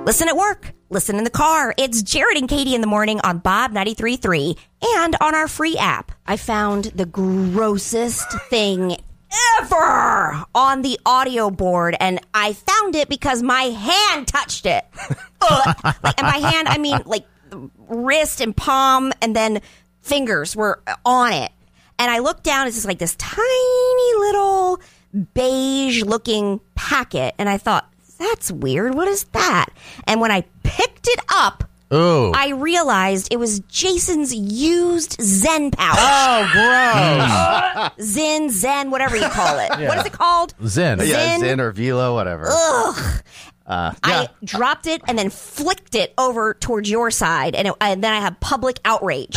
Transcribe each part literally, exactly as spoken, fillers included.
Listen at work. Listen in the car. It's Jared and Katie in the morning on Bob ninety-three point three and on our free app. I found the grossest thing ever on the audio board, and I found it because my hand touched it. Ugh. Like, and by hand, I mean like wrist and palm, and then fingers were on it. And I looked down, it's just like this tiny little beige-looking packet, and I thought, that's weird. What is that? And when I picked it up, Ooh. I realized it was Jason's used Zen pouch. Oh, gross. Zen, Zen, whatever you call it. Yeah. What is it called? Zen. Zen. Yeah, Zen or Velo, whatever. Ugh. Uh, yeah. I dropped it and then flicked it over towards your side, and, it, and then I had public outrage.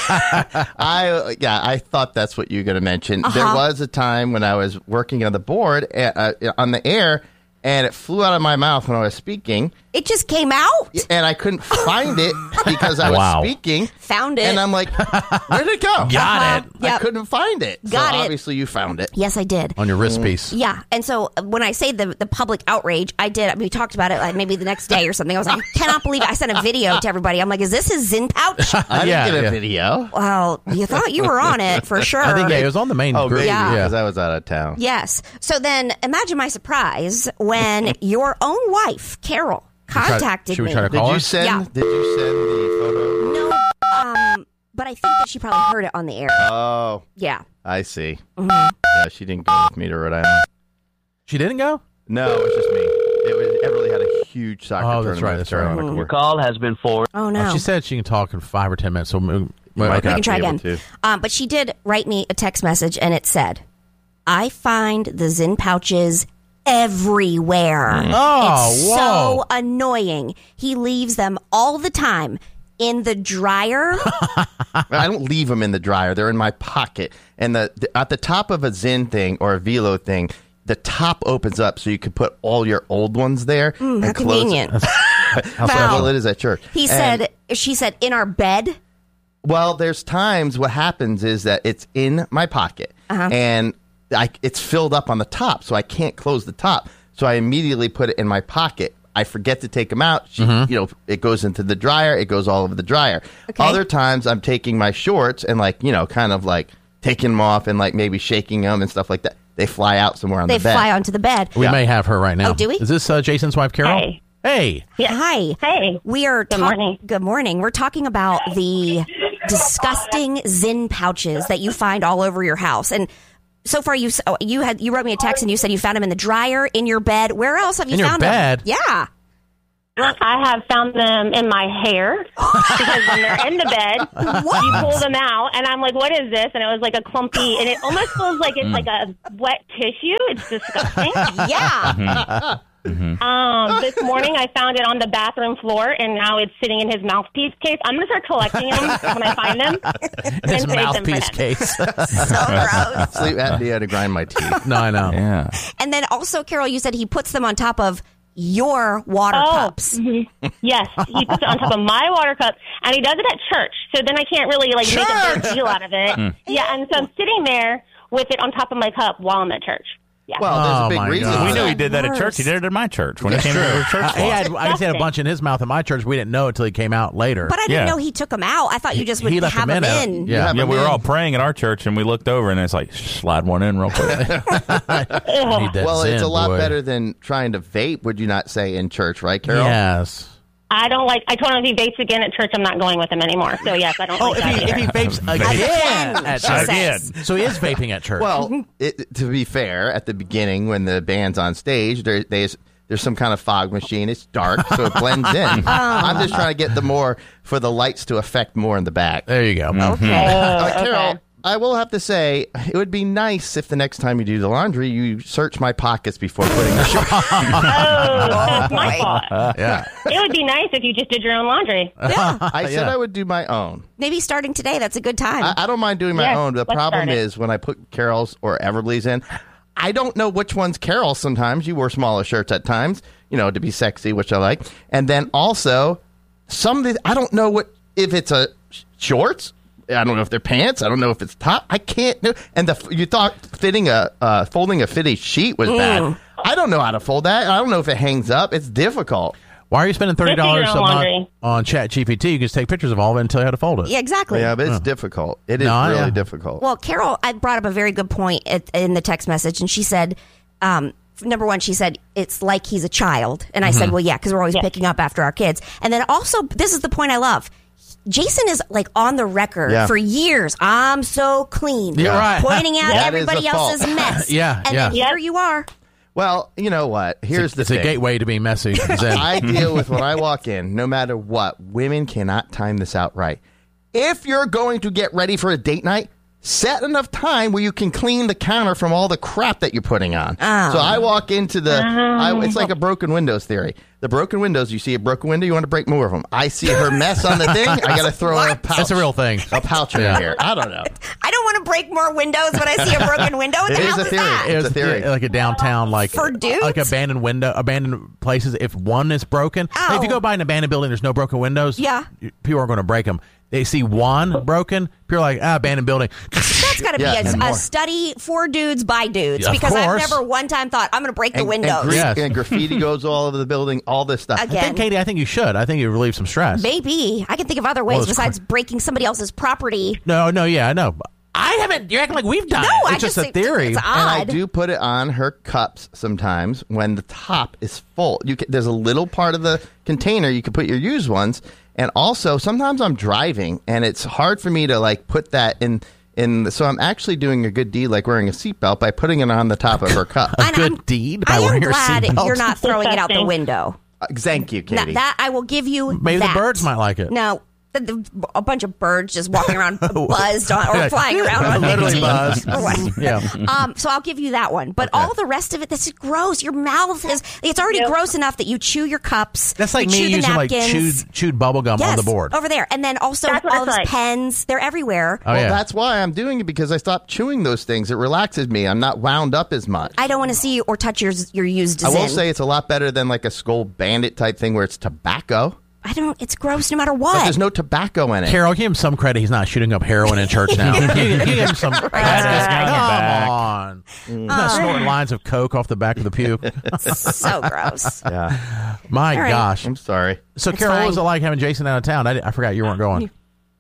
I yeah, I thought that's what you were going to mention. Uh-huh. There was a time when I was working on the board uh, uh, on the air, and it flew out of my mouth when I was speaking. It just came out. And I couldn't find it because I was Wow. speaking. Found it. And I'm like, where'd it go? Got Uh-huh. it. I Yep. couldn't find it. Got so it. obviously you found it. Yes, I did. On your wrist piece. Yeah, and so uh, when I say the the public outrage, I did. We talked about it like maybe the next day or something. I was like, I cannot believe it. I sent a video to everybody. I'm like, is this his Zen pouch? I didn't Yeah, get a yeah. video. Well, you thought you were on it for sure. I think, yeah, it was on the main Oh, group. maybe Yeah. because I was out of town. Yes. So then imagine my surprise when your own wife, Carol, contacted should we me. try to Did call you her? send? Yeah. Did you send the No, um, but I think that she probably heard it on the air. photo? Oh, Yeah. I see. Mm-hmm. Yeah, she didn't go with me to Rhode Island. She didn't go? No, it was just me. It was Everly had a huge soccer Oh, tournament. that's right, that's right. Carolina Mm. Court. Your call has been forwarded. Oh no. Oh, she said she can talk in five or ten minutes. So we, well, might okay. we not can try be able again. to. Um, but she did write me a text message, and it said, "I find the Zen pouches everywhere. Oh, it's whoa. so annoying. He leaves them all the time in the dryer." I don't leave them in the dryer. They're in my pocket. And the, the at the top of a Zen thing or a Velo thing, the top opens up so you can put all your old ones there. Mm, how and close convenient. It. That's Wow. well, it is at church. He And- said, she said, in our bed. Well, there's times what happens is that it's in my pocket Uh-huh. and I, it's filled up on the top, so I can't close the top. So I immediately put it in my pocket. I forget to take them out. She, Mm-hmm. You know, it goes into the dryer. It goes all over the dryer. Okay. Other times I'm taking my shorts and like, you know, kind of like taking them off and like maybe shaking them and stuff like that. They fly out somewhere on They the bed. fly onto the bed. We Yeah. may have her right now. Oh, do we? Is this uh, Jason's wife, Carol? Hey. Hey. Hi. Hey. We are Good talk- morning. Good morning. We're talking about the disgusting Zen pouches that you find all over your house. And so far, you s- oh, you had you wrote me a text and you said you found them in the dryer, in your bed. Where else have you In your found bed? them? Yeah. I have found them in my hair because when they're in the bed, you pull them out, and I'm like, "What is this?" And it was like a clumpy, and it almost feels like it's like a wet tissue. It's disgusting. Yeah. Um, this morning, I found it on the bathroom floor, and now it's sitting in his mouthpiece case. I'm going to start collecting them when I find them. His and save them for mouthpiece them. case. So gross. Sleep apnea to grind my teeth. No, I know. Yeah. And then also, Carol, you said he puts them on top of your water Oh, cups. mhm. Yes, he puts it on top of my water cup, and he does it at church. So then I can't really like make a big deal out of it. Yeah, and so I'm sitting there with it on top of my cup while I'm at church. Yeah. Well, there's Oh, a big my reason. God. for We knew that. he did that at church. He did it at my church when he came to the church. Uh, he floor. had, I just had a Disgusting. bunch in his mouth at my church. We didn't know until he came out later. But I didn't Yeah. know he took them out. I thought you just would He left have them them in. in. Yeah. have Yeah, them we were in. all praying at our church, and we looked over, and it's like, slide one in real quick. Need that Well, it's Zen, a lot boy. better than trying to vape, would you not say, in church, right, Carol? Yes. I don't like. I told him if he vapes again at church, I'm not going with him anymore. So yes, I don't Oh, like if that he, if either. he vapes Again, again at she church. says. So he is vaping at church. Well, it, to be fair, at the beginning when the band's on stage, there, there's there's some kind of fog machine. It's dark, so it blends in. I'm just trying to get the more for the lights to affect more in the back. there you go. Okay. Uh, okay. Carol, I will have to say it would be nice if the next time you do the laundry, you search my pockets before putting the shirt. Oh, that's my boy. fault. Yeah. It would be nice if you just did your own laundry. Yeah. I said Yeah. I would do my own. Maybe starting today, that's a good time. I, I don't mind doing my Yes, own. The let's problem start it. is when I put Carol's or Everly's in, I don't know which one's Carol's sometimes. You wear smaller shirts at times, you know, to be sexy, which I like. And then also, some of the, I don't know what if it's a sh- shorts. I don't know if they're pants. I don't know if it's top. I can't do. And the you thought fitting a uh, folding a fitted sheet was bad. I don't know how to fold that. I don't know if it hangs up. It's difficult. Why are you spending thirty dollars Just a do your own month laundry. on Chat G P T? You can just take pictures of all of it and tell you how to fold it. Yeah, exactly. Yeah, but it's difficult. It is No, really yeah. difficult. Well, Carol, I brought up a very good point at, in the text message, and she said, um, number one, she said, it's like he's a child. And I Mm-hmm. said, well, yeah, because we're always Yeah. picking up after our kids. And then also, this is the point I love. Jason is like on the record Yeah. for years. I'm so clean. You're right. Pointing out That is everybody a fault. else's mess. Yeah, And yeah. then here you are. Well, you know what? Here's the It's a thing. gateway to being messy. Zen. I deal with when I walk in, no matter what, women cannot time this out right. If you're going to get ready for a date night, set enough time where you can clean the counter from all the crap that you're putting on. Oh. So I walk into the, I, it's like a broken windows theory. The broken windows, you see a broken window, you want to break more of them. I see her mess on the thing, I got to throw her a pouch. That's a real thing. A pouch in Yeah. here. I don't know. I don't want to break more windows when I see a broken window. What the It is hell a is theory. that? It's a It's theory. like a downtown, like For dudes? like abandoned window, abandoned places. If one is broken, Ow. if you go by an abandoned building, there's no broken windows. Yeah. you- people are going to break them. They see one broken, people are like, ah, abandoned building. That's got to Yeah, be and a, a more. study for dudes by dudes, Yeah, of because I've course. never one time thought I'm going to break the And, windows. and, gra- Yes. and graffiti goes all over the building, all this stuff. I Again. think, Katie, I think you should. I think you relieve some stress. Maybe I can think of other ways Well, it's besides breaking somebody else's property. No, no, yeah, I know. I haven't. You're acting like we've done No, it. It's I just, just a think theory. it's And I odd. do put it on her cups sometimes when the top is full. You can, there's a little part of the container you can put your used ones, and also sometimes I'm driving and it's hard for me to like put that in. In so I'm actually doing a good deed, like wearing a seatbelt by putting it on the top of her cup. A And good I'm- deed by I am wearing your glad seatbelt. you're not throwing it out the Disgusting. window. Uh, Thank you, Now, Katie. that I will give you. Maybe that. the birds might like it. No, the, the, a bunch of birds just walking around buzzed on, or Yeah. flying around on Literally nicotine. buzzed. Or what. Yeah. Um, so I'll give you that one, but all the rest of it, this is gross. Your mouth is—it's already Yep. gross enough that you chew your cups. That's like you me chew the using like napkins. chewed chewed bubble gum yes, on the board. over there, and then also That's what all it's those like. pens. They're everywhere. Oh well, yeah. that's why I'm doing it, because I stopped chewing those things. It relaxes me. I'm not wound up as much. I don't want to see or touch your your used. I will Zyn. say it's a lot better than like a Skull Bandit type thing where it's tobacco. I don't. It's gross no matter But what. there's no tobacco in it. Carol, give him some credit. He's not shooting up heroin in church now. give, give him some credit. guy in the back. Come on. He's not snorting lines of coke off the back of the pew. so gross. Yeah, My All right. gosh. I'm sorry. So, It's Carol, what fine. was it like having Jason out of town? I, I forgot you weren't going.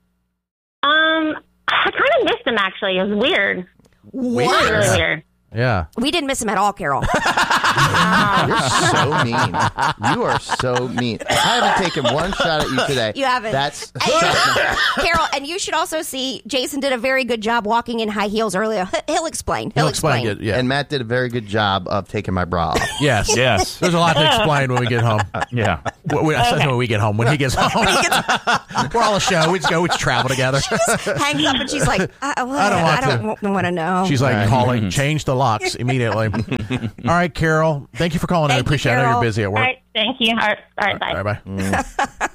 Um, I kind of missed him, actually. It was weird. What? Really weird. Yeah. We didn't miss him at all, Carol. You're so mean. You are so mean. I haven't taken one shot at you today. You haven't. That's Carol, and you should also see Jason did a very good job walking in high heels earlier. He'll explain. He'll, He'll explain it. Yeah. And Matt did a very good job of taking my bra off. yes. Yes. There's a lot to explain when we get home. Yeah. When, when, I said when we get home. When he gets home. We're all a show. We just go. We just travel together. hangs up and she's like, I, I, I don't want I don't want to know. She's like calling, change the locks immediately. All right, Carol. Thank you for calling in. I Thank you, appreciate it. I know Carol. you're busy at All work. right, thank you. All right, all right, bye. All right, bye.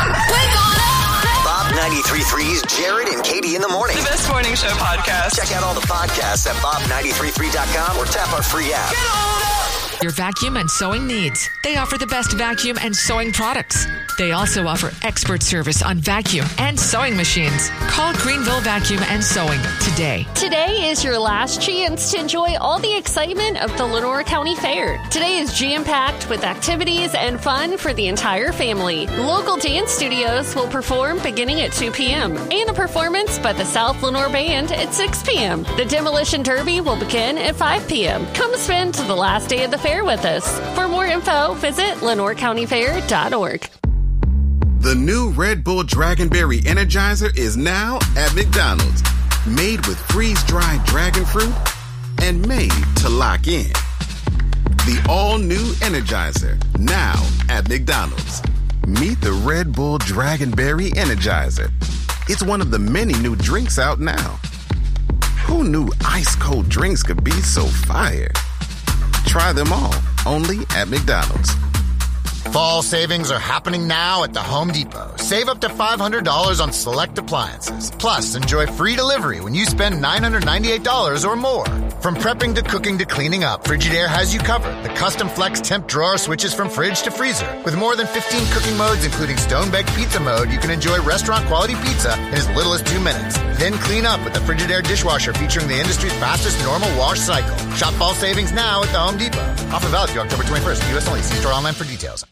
Bob ninety-three point three's Jared and Katie in the morning. The best morning show podcast. Check out all the podcasts at bob ninety-three three dot com or tap our free app. Your vacuum and sewing needs. They offer the best vacuum and sewing products. They also offer expert service on vacuum and sewing machines. Call Greenville Vacuum and Sewing today. Today is your last chance to enjoy all the excitement of the Lenore County Fair. Today is jam-packed with activities and fun for the entire family. Local dance studios will perform beginning at two p.m. and a performance by the South Lenore Band at six p.m. The Demolition Derby will begin at five p.m. Come spend the last day of the fair with us. For more info, visit lenore county fair dot org. The new Red Bull Dragonberry Energizer is now at McDonald's. Made with freeze-dried dragon fruit and made to lock in. The all-new Energizer, now at McDonald's. Meet the Red Bull Dragonberry Energizer. It's one of the many new drinks out now. Who knew ice-cold drinks could be so fire? Try them all, only at McDonald's. Fall savings are happening now at the Home Depot. Save up to five hundred dollars on select appliances. Plus, enjoy free delivery when you spend nine hundred ninety-eight dollars or more. From prepping to cooking to cleaning up, Frigidaire has you covered. The custom flex temp drawer switches from fridge to freezer. With more than fifteen cooking modes, including stone-baked pizza mode, you can enjoy restaurant-quality pizza in as little as two minutes. Then clean up with the Frigidaire dishwasher featuring the industry's fastest normal wash cycle. Shop fall savings now at the Home Depot. Offer valid through October twenty-first. U S only. See store online for details.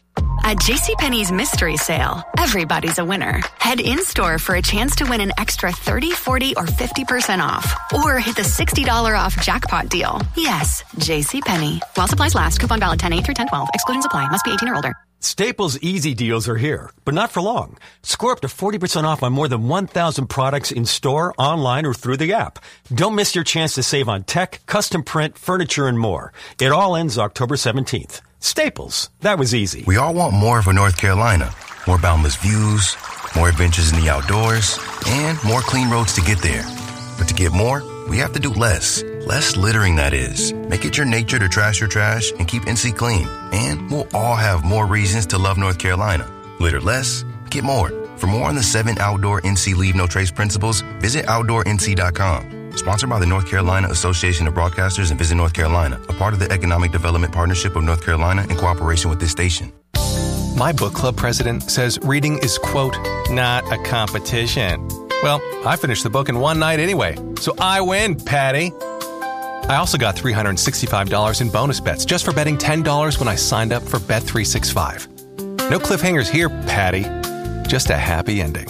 At JCPenney's Mystery Sale, everybody's a winner. Head in-store for a chance to win an extra thirty, forty, or fifty percent off. Or hit the sixty dollars off jackpot deal. Yes, JCPenney. While supplies last, coupon valid ten eight through ten twelve. Exclusions apply. Must be eighteen or older. Staples Easy Deals are here, but not for long. Score up to forty percent off on more than one thousand products in store, online, or through the app. Don't miss your chance to save on tech, custom print, furniture, and more. It all ends October seventeenth. Staples. That was easy. We all want more for North Carolina. More boundless views, more adventures in the outdoors, and more clean roads to get there. But to get more, we have to do less. Less littering, that is. Make it your nature to trash your trash and keep N C clean. And we'll all have more reasons to love North Carolina. Litter less, get more. For more on the seven outdoor N C Leave No Trace principles, visit outdoor N C dot com. Sponsored by the North Carolina Association of Broadcasters and Visit North Carolina, a part of the Economic Development Partnership of North Carolina in cooperation with this station. My book club president says reading is, quote, not a competition. Well, I finished the book in one night anyway, so I win, Patty. I also got three hundred sixty-five dollars in bonus bets just for betting ten dollars when I signed up for Bet three sixty-five. No cliffhangers here, Patty. Just a happy ending.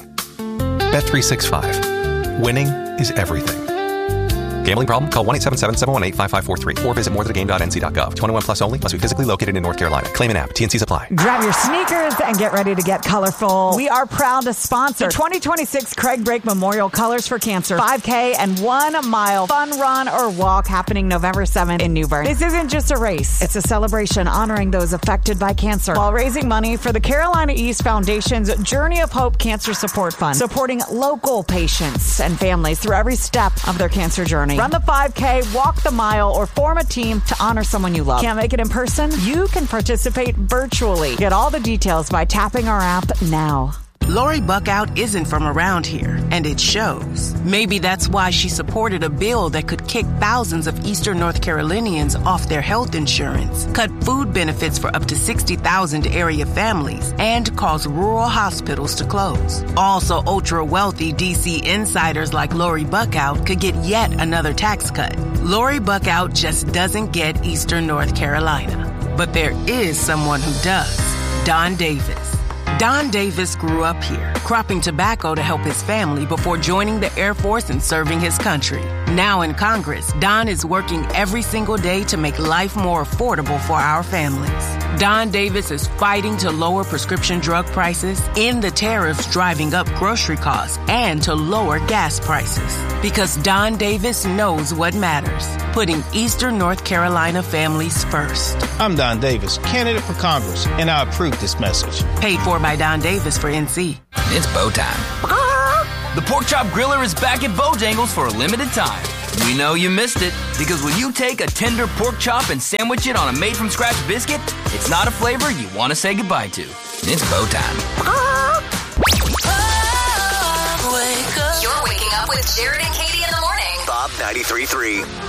Bet three sixty-five. Winning is everything. Gambling problem? Call one eight seven seven, seven one eight, five five four three or visit more than a game dot n c dot gov. twenty-one plus only. Must be physically located in North Carolina. Claim an app. T N Cs apply. Grab your sneakers and get ready to get colorful. We are proud to sponsor the twenty twenty-six Craig Brake Memorial Colors for Cancer five K and one mile fun run or walk happening November seventh in New Bern. This isn't just a race. It's a celebration honoring those affected by cancer while raising money for the Carolina East Foundation's Journey of Hope Cancer Support Fund, supporting local patients and families through every step of their cancer journey. Run the five K, walk the mile, or form a team to honor someone you love. Can't make it in person? You can participate virtually. Get all the details by tapping our app now. Lori Buckout isn't from around here, and it shows. Maybe that's why she supported a bill that could kick thousands of Eastern North Carolinians off their health insurance, cut food benefits for up to sixty thousand area families, and cause rural hospitals to close. Also, ultra-wealthy D C insiders like Lori Buckout could get yet another tax cut. Lori Buckout just doesn't get Eastern North Carolina. But there is someone who does. Don Davis. Don Davis grew up here, cropping tobacco to help his family before joining the Air Force and serving his country. Now in Congress, Don is working every single day to make life more affordable for our families. Don Davis is fighting to lower prescription drug prices, end the tariffs driving up grocery costs, and to lower gas prices. Because Don Davis knows what matters, putting Eastern North Carolina families first. I'm Don Davis, candidate for Congress, and I approve this message. Paid for by Don Davis for N C. It's bow time. The Pork Chop Griller is back at Bojangles for a limited time. We know you missed it, because when you take a tender pork chop and sandwich it on a made-from-scratch biscuit, it's not a flavor you want to say goodbye to. It's bow time. You're waking up with Jared and Katie in the morning. Bob ninety-three point three.